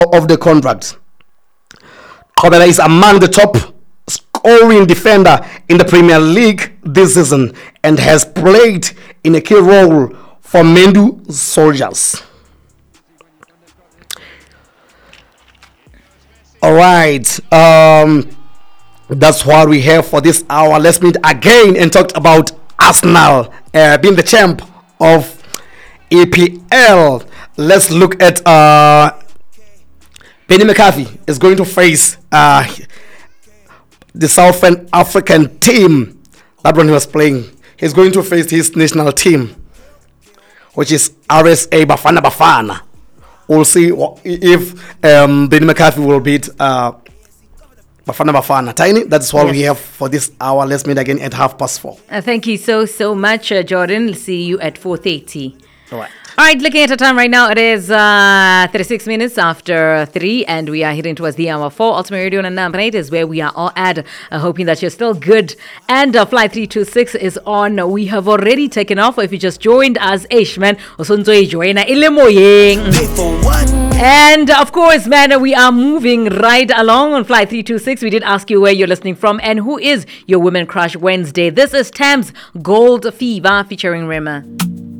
of the contract. Kobela is among the top scoring defender in the Premier League this season and has played in a key role for Mendu Soldiers. All right, that's what we have for this hour. Let's meet again and talk about Arsenal being the champ of EPL. Let's look at Benny McCarthy is going to face the Southern African team. That one he was playing. He's going to face his national team, which is RSA Bafana Bafana. We'll see if Benny McCarthy will beat Bafana Bafana. Tiny, that's all we have for this hour. Let's meet again at 4:30. Thank you so much, Jordan. See you at 4:30. All right. All right, looking at the time right now, it is 36 minutes after 3, and we are heading towards the hour 4. Ultimate Radio and number 8 is where we are all at, hoping that you're still good. And Flight 326 is on. We have already taken off. If you just joined us, man, and of course, man, we are moving right along on Flight 326. We did ask you where you're listening from and who is your Women Crush Wednesday. This is Tams Gold Fever featuring Rema.